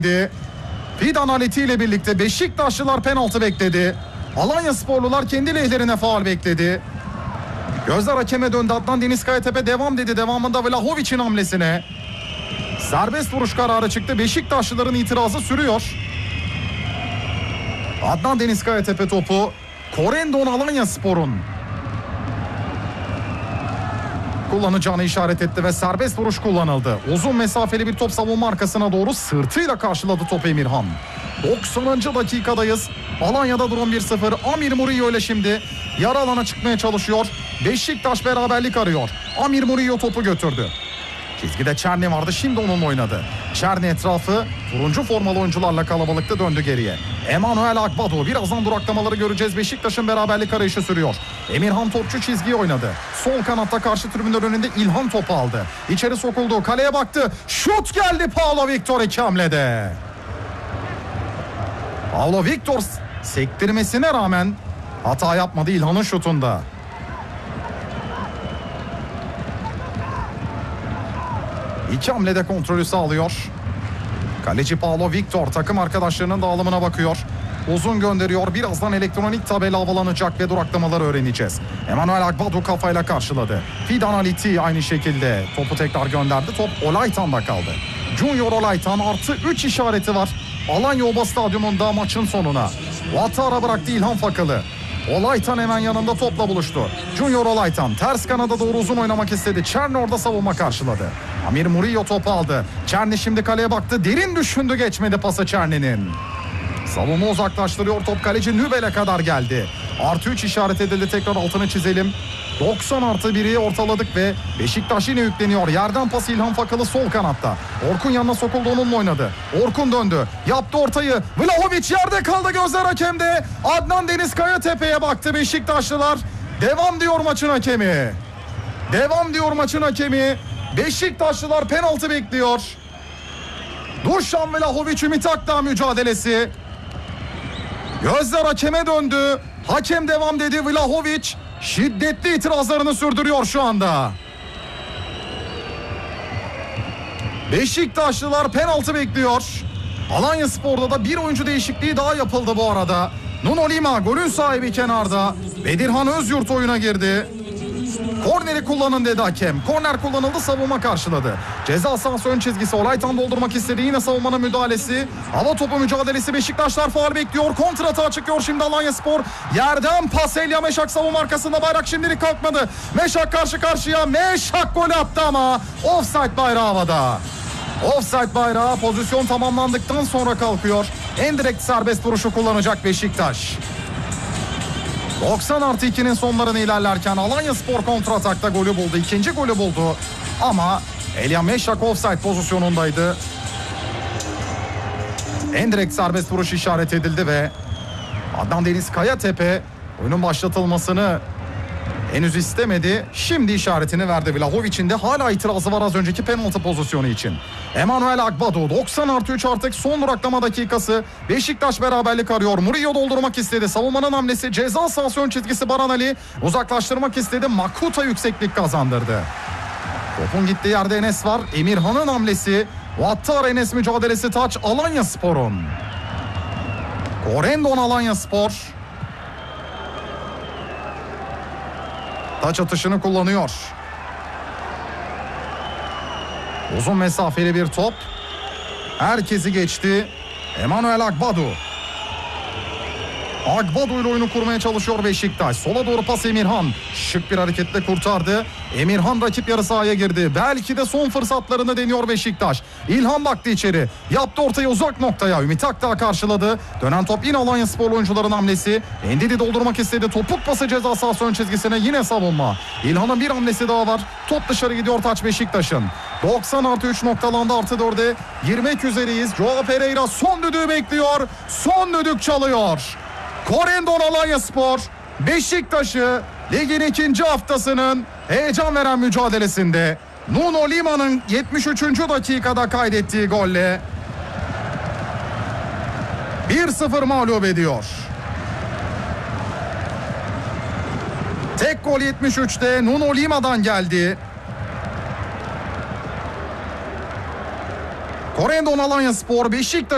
Fidan Aleti ile birlikte Beşiktaşlılar penaltı bekledi. Alanya Sporlular kendi lehlerine faul bekledi. Gözler hakeme döndü. Adnan Deniz Kayatepe devam dedi. Devamında Vlahovic'in hamlesine. Serbest vuruş kararı çıktı. Beşiktaşlıların itirazı sürüyor. Adnan Deniz Kayatepe topu. Korendon Alanya Spor'un kullanacağını işaret etti ve serbest vuruş kullanıldı. Uzun mesafeli bir top savunma arkasına doğru sırtıyla karşıladı topu Emirhan. 90. dakikadayız. Alanya'da durum 1-0. Amir Murillo ile şimdi yarı alana çıkmaya çalışıyor. Beşiktaş beraberlik arıyor. Amir Murillo topu götürdü. Çizgide Çerni vardı, şimdi onunla oynadı. Çerni etrafı turuncu formalı oyuncularla kalabalıkta döndü geriye. Emanuel Akbado, birazdan duraklamaları göreceğiz. Beşiktaş'ın beraberlik arayışı sürüyor. Emirhan topçu çizgiyi oynadı. Sol kanatta karşı tribünler önünde İlhan topu aldı. İçeri sokuldu, kaleye baktı. Şut geldi Paulo Victor iki hamlede. Paulo Victor sektirmesine rağmen hata yapmadı İlhan'ın şutunda. İki hamlede kontrolü sağlıyor. Kaleci Paulo Victor takım arkadaşlarının dağılımına bakıyor. Uzun gönderiyor. Birazdan elektronik tabela havalanacak ve duraklamaları öğreneceğiz. Emanuel Akbado kafayla karşıladı. Fidan Aleti aynı şekilde topu tekrar gönderdi. Top Olaytan'da kaldı. Junior Olaytan artı 3 işareti var. Alanya Oba Stadyumunda maçın sonuna. Vatara bıraktı İlhan Fakalı. Olaytan hemen yanında topla buluştu. Junior Olaytan ters kanada doğru uzun oynamak istedi. Çerni orada savunma karşıladı. Amir Murillo topu aldı. Çerni şimdi kaleye baktı. Derin düşündü, geçmedi pası Çerni'nin. Savunma uzaklaştırıyor. Top kaleci Nübel'e kadar geldi. Artı 3 işaret edildi. Tekrar altını çizelim. 90+1'i ortaladık ve Beşiktaş yine yükleniyor. Yerden pas İlhan Fakalı sol kanatta. Orkun yanına sokuldu, onunla oynadı. Orkun döndü. Yaptı ortayı. Vlahovic yerde kaldı, gözler hakemde. Adnan Deniz Kayatepe'ye baktı Beşiktaşlılar. Devam diyor maçın hakemi. Devam diyor maçın hakemi. Beşiktaşlılar penaltı bekliyor. Dušan Vlahovic Ümit Akdağ mücadelesi. Gözler hakeme döndü. Hakem devam dedi. Vlahovic şiddetli itirazlarını sürdürüyor şu anda. Beşiktaşlılar penaltı bekliyor. Alanya Spor'da da bir oyuncu değişikliği daha yapıldı bu arada. Nuno Lima golün sahibi kenarda. Bedirhan Özyurt oyuna girdi. Korneri kullanın dedi hakem. Korner kullanıldı, savunma karşıladı. Ceza sahası ön çizgisi. Olaytan doldurmak istedi. Yine savunmanın müdahalesi. Hava topu mücadelesi. Beşiktaşlar faul bekliyor. Kontrata çıkıyor şimdi Alanya Spor. Yerden pas Elia Meşak savunma arkasında. Bayrak şimdilik kalkmadı. Meşak karşı karşıya. Meşak gol attı ama offside bayrağı havada. Offside bayrağı pozisyon tamamlandıktan sonra kalkıyor. En direkt serbest vuruşu kullanacak Beşiktaş. 90+2'nin sonlarını ilerlerken Alanya Spor kontratakta golü buldu. İkinci golü buldu. Ama Elia Meşak offside pozisyonundaydı. En direkt serbest vuruş işaret edildi ve Adnan Deniz Kayatepe oyunun başlatılmasını henüz istemedi. Şimdi işaretini verdi. Vlahovic'in de hala itirazı var az önceki penaltı pozisyonu için. Emanuel Akbado 90+3 artık son duraklama dakikası. Beşiktaş beraberlik arıyor. Murillo doldurmak istedi. Savunmanın hamlesi, ceza sahası ön çizgisi Baran Ali uzaklaştırmak istedi. Makuta yükseklik kazandırdı. Topun gittiği yerde Enes var. Emirhan'ın hamlesi. Vattar Enes mücadelesi taç Alanya Spor'un. Korendon Alanya Spor. Taç atışını kullanıyor. Uzun mesafeli bir top. Herkesi geçti. Emanuel Akbado. Akbado ile oyunu kurmaya çalışıyor Beşiktaş. Sola doğru pas Emirhan. Şık bir hareketle kurtardı. Emirhan rakip yarı sahaya girdi. Belki de son fırsatlarını deniyor Beşiktaş. İlhan baktı içeri. Yaptı ortaya uzak noktaya. Ümit Akdağ karşıladı. Dönen top yine Alanya Spor oyuncuların hamlesi. Endidi doldurmak istedi. Topuk pası ceza sahası ön çizgisine, yine savunma. İlhan'ın bir hamlesi daha var. Top dışarı gidiyor taç Beşiktaş'ın. 90+3 noktalandı, artı 4'e girmek üzereyiz. Joao Pereira son düdüğü bekliyor. Son düdük çalıyor. Korendon Alanya Spor Beşiktaş'ı ligin ikinci haftasının heyecan veren mücadelesinde Nuno Lima'nın 73. dakikada kaydettiği golle 1-0 mağlup ediyor. Tek gol 73'te Nuno Lima'dan geldi. Korendon Alanya Spor Beşiktaş